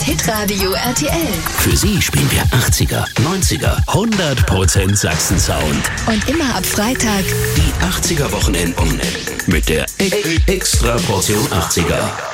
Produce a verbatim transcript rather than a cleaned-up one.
Hitradio R T L. Für Sie spielen wir achtziger, neunziger, hundert Prozent Sachsen-Sound. Und immer ab Freitag die achtziger Wochenenden mit der e- Extra Portion achtziger.